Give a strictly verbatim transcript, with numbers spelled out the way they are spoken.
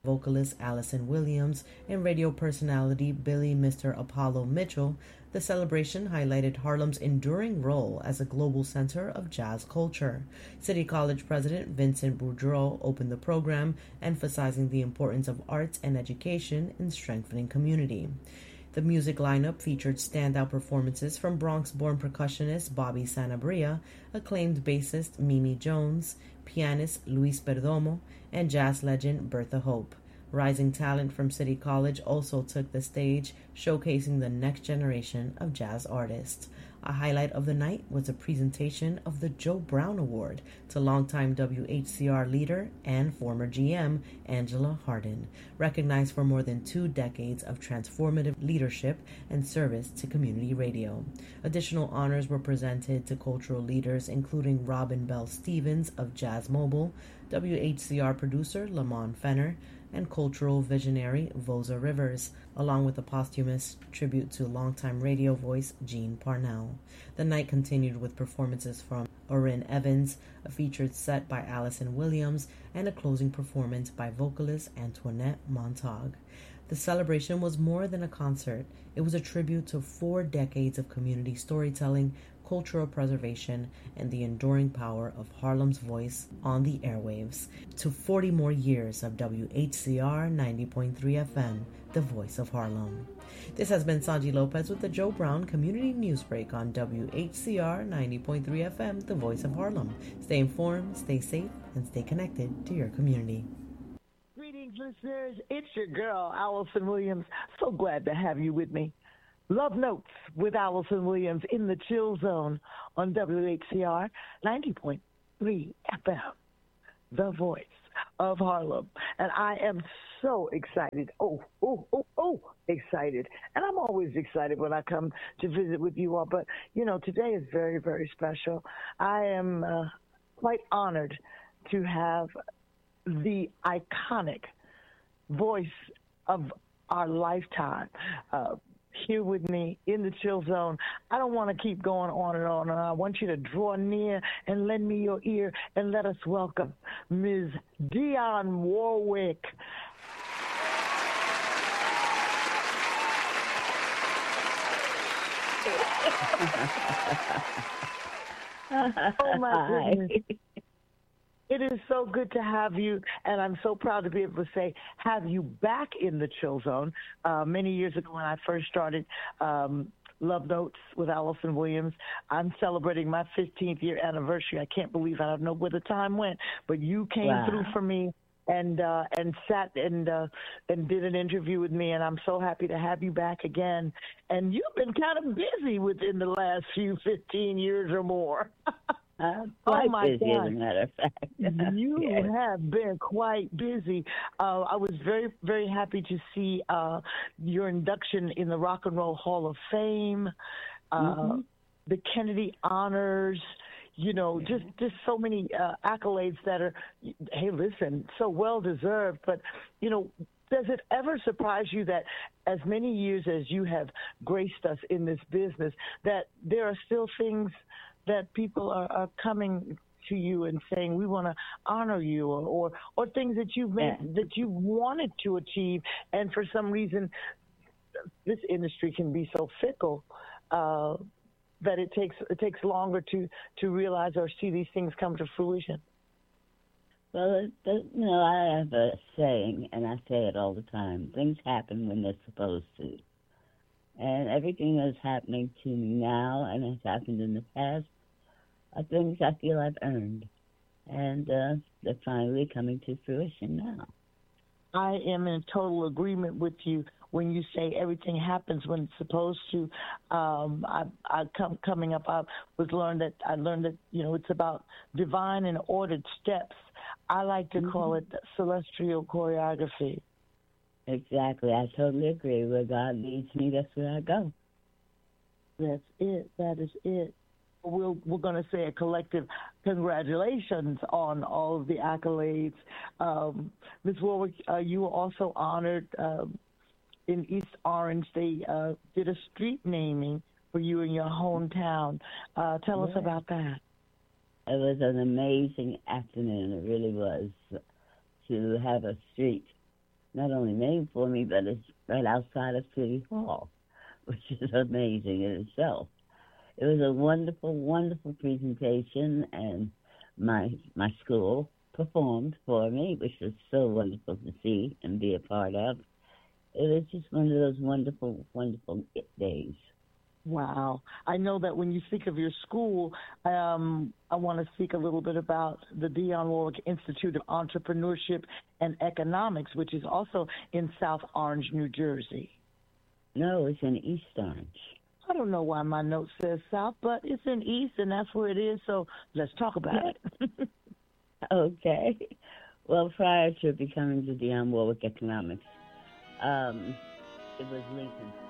vocalist Allison Williams, and radio personality Billy Mister Apollo Mitchell, the celebration highlighted Harlem's enduring role as a global center of jazz culture. City College President Vincent Boudreau opened the program, emphasizing the importance of arts and education in strengthening community. The music lineup featured standout performances from Bronx-born percussionist Bobby Sanabria, acclaimed bassist Mimi Jones, pianist Luis Perdomo, and jazz legend Bertha Hope. Rising talent from City College also took the stage, showcasing the next generation of jazz artists. A highlight of the night was a presentation of the Joe Brown Award to longtime W H C R leader and former G M Angela Hardin, recognized for more than two decades of transformative leadership and service to community radio. Additional honors were presented to cultural leaders including Robin Bell Stevens of Jazz Mobile, W H C R producer Lamont Fenner, and cultural visionary Voza Rivers, along with a posthumous tribute to longtime radio voice Gene Parnell. The night continued with performances from Orrin Evans, a featured set by Allison Williams, and a closing performance by vocalist Antoinette Montague. The celebration was more than a concert. It was a tribute to four decades of community storytelling, cultural preservation, and the enduring power of Harlem's voice on the airwaves, to forty more years of W H C R ninety point three F M, the voice of Harlem. This has been Sanji Lopez with the Joe Brown Community Newsbreak on W H C R ninety point three F M, the voice of Harlem. Stay informed, stay safe, and stay connected to your community. Greetings, listeners. It's your girl, Allison Williams. So glad to have you with me. Love Notes with Allison Williams in the Chill Zone on W H C R ninety point three F M, the voice of Harlem. And I am so excited. Oh, oh, oh, oh, excited. And I'm always excited when I come to visit with you all. But, you know, today is very, very special. I am uh, quite honored to have the iconic voice of our lifetime uh, here with me in the Chill Zone. I don't want to keep going on and on, and I want you to draw near and lend me your ear and let us welcome Miz Dionne Warwick. Oh, my goodness. It is so good to have you, and I'm so proud to be able to say, have you back in the Chill Zone. Uh, many years ago when I first started um, Love Notes with Allison Williams, I'm celebrating my fifteenth year anniversary. I can't believe it. I don't know where the time went, but you came Wow. through for me and uh, and sat and uh, and did an interview with me, and I'm so happy to have you back again. And you've been kind of busy within the last few fifteen years or more. Uh, quite oh my busy, God. as a matter of fact. You Yes. have been quite busy. Uh, I was very, very happy to see uh, your induction in the Rock and Roll Hall of Fame, uh, Mm-hmm. the Kennedy Honors. You know, just just so many uh, accolades that are, hey, listen, so well deserved. But you know, does it ever surprise you that as many years as you have graced us in this business, that there are still things that people are, are coming to you and saying, we want to honor you, or, or, or things that you've made, Yeah. that you wanted to achieve, and for some reason, this industry can be so fickle uh, that it takes it takes longer to, to realize or see these things come to fruition. Well, it, it, you know, I have a saying, and I say it all the time, things happen when they're supposed to. And everything that's happening to me now and has happened in the past are things I feel I've earned. And uh, they're finally coming to fruition now. I am in total agreement with you when you say everything happens when it's supposed to. Um, I, I come coming up, I was learned that I learned that you know it's about divine and ordered steps. I like to mm-hmm. call it celestial choreography. Exactly, I totally agree. Where God leads me, that's where I go. That's it. That is it. We're, we're going to say a collective congratulations on all of the accolades. Um, Miz Warwick, uh, you were also honored um, in East Orange. They uh, did a street naming for you in your hometown. Uh, tell yeah. us about that. It was an amazing afternoon. It really was, to have a street not only made for me, but it's right outside of City Hall, which is amazing in itself. It was a wonderful, wonderful presentation, and my my school performed for me, which was so wonderful to see and be a part of. It was just one of those wonderful, wonderful days. Wow. I know that when you speak of your school, um, I want to speak a little bit about the Dionne Warwick Institute of Entrepreneurship and Economics, which is also in South Orange, New Jersey. No, it's in East Orange. I don't know why my note says South, but it's in East, and that's where it is, so let's talk about it. Okay. Well, prior to becoming the Dionne Warwick Economics, um, it was Lincoln